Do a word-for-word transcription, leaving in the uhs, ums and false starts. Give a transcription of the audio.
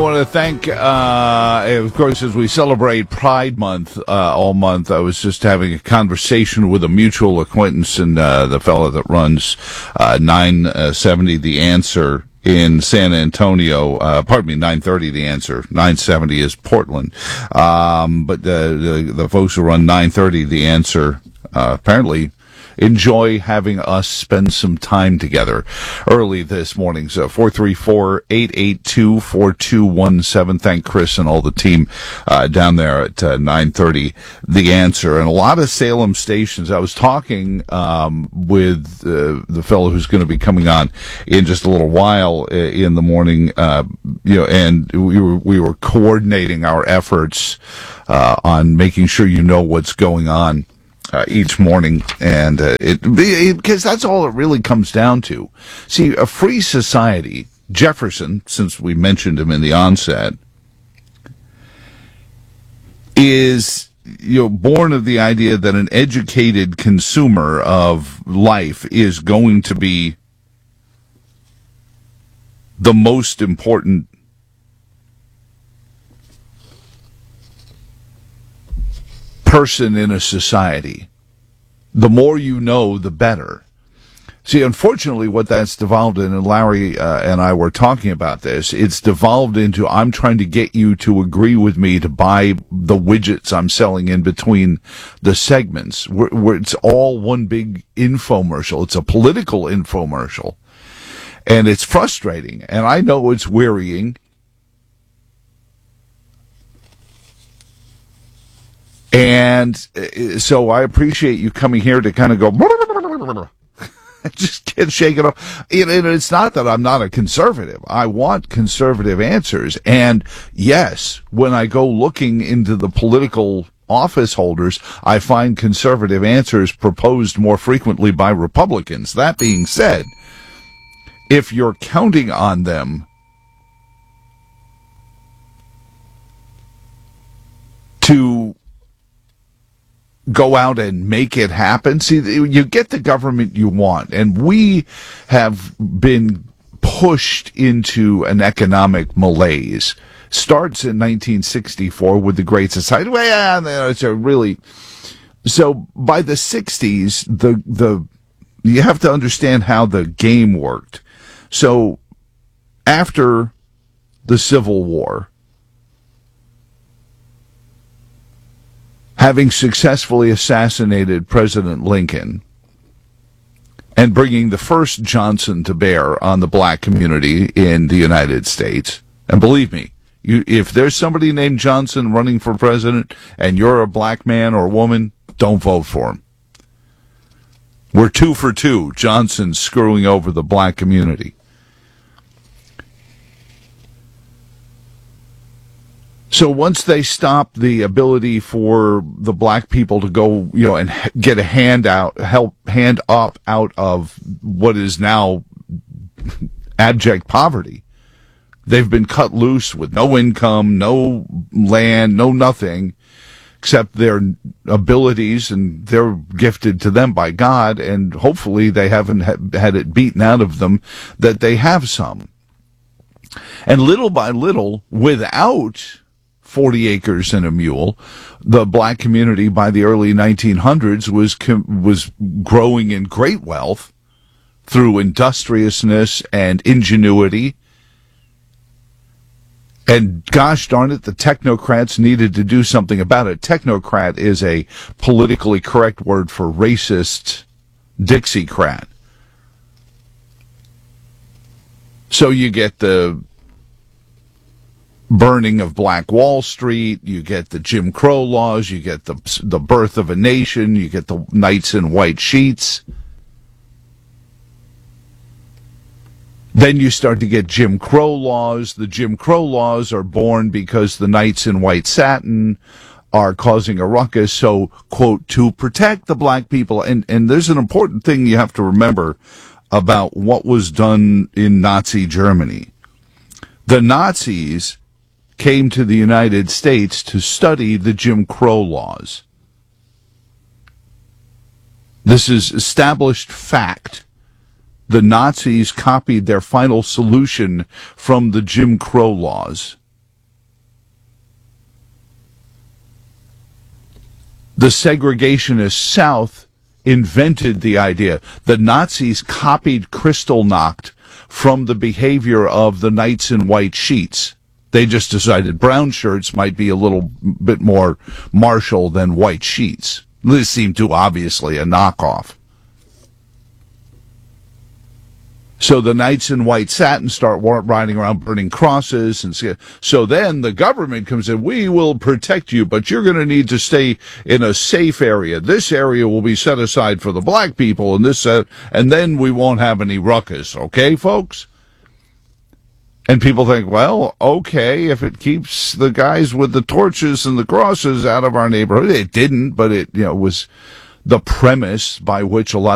I want to thank, uh, of course, as we celebrate Pride Month uh, all month, I was just having a conversation with a mutual acquaintance and uh, the fellow that runs uh, nine seventy The Answer in San Antonio. Uh, pardon me, nine thirty The Answer. nine seventy is Portland. Um, but uh, the, the folks who run nine thirty The Answer uh, apparently enjoy having us spend some time together early this morning. So four three four, eight eight two, four two one seven. Thank Chris and all the team uh, down there at uh, nine thirty The Answer. And a lot of Salem stations. I was talking um, with uh, the fellow who's going to be coming on in just a little while uh, in the morning, uh, you know, and we were, we were coordinating our efforts uh, on making sure you know what's going on Uh, each morning, and uh, it because that's all it really comes down to. See, a free society, Jefferson, since we mentioned him in the onset, is, you know, born of the idea that an educated consumer of life is going to be the most important person in a society. The more you know, the better. See, unfortunately, what that's devolved in, and Larry uh, and I were talking about this, it's devolved into, I'm trying to get you to agree with me to buy the widgets I'm selling in between the segments, where, where it's all one big infomercial. It's a political infomercial. And it's frustrating. And I know it's wearying. And so I appreciate you coming here to kind of go, just get shaken up. It's not that I'm not a conservative. I want conservative answers. And yes, when I go looking into the political office holders, I find conservative answers proposed more frequently by Republicans. That being said, if you're counting on them to go out and make it happen. See, you get the government you want, and we have been pushed into an economic malaise. Starts in nineteen sixty-four with the Great Society. Well, yeah, it's a really so by the sixties, the the you have to understand how the game worked. So after the Civil War, having successfully assassinated President Lincoln and bringing the first Johnson to bear on the black community in the United States. And believe me, you, if there's somebody named Johnson running for president and you're a black man or woman, don't vote for him. We're two for two, Johnson screwing over the black community. So once they stop the ability for the black people to go, you know, and get a hand out, help hand up out of what is now abject poverty, they've been cut loose with no income, no land, no nothing, except their abilities, and they're gifted to them by God, and hopefully they haven't ha- had it beaten out of them that they have some. And little by little, without forty acres and a mule, the black community by the early nineteen hundreds was was growing in great wealth through industriousness and ingenuity. And gosh darn it, the technocrats needed to do something about it. Technocrat is a politically correct word for racist Dixiecrat. So you get the burning of Black Wall Street, you get the Jim Crow laws, you get the the birth of a nation, you get the knights in white sheets. Then you start to get Jim Crow laws. The Jim Crow laws are born because the knights in white satin are causing a ruckus, so, quote, to protect the black people. And, and there's an important thing you have to remember about what was done in Nazi Germany. The Nazis came to the United States to study the Jim Crow laws. This is established fact. The Nazis copied their final solution from the Jim Crow laws. The segregationist South invented the idea. The Nazis copied Kristallnacht from the behavior of the Knights in White Sheets. They just decided brown shirts might be a little bit more martial than white sheets. This seemed too obviously a knockoff. So the Knights in White Satin start riding around burning crosses. And so then the government comes in, we will protect you, but you're going to need to stay in a safe area. This area will be set aside for the black people, and this, uh, and then we won't have any ruckus. Okay, folks? And people think, well, okay, if it keeps the guys with the torches and the crosses out of our neighborhood. It didn't, but it, you know, was the premise by which a lot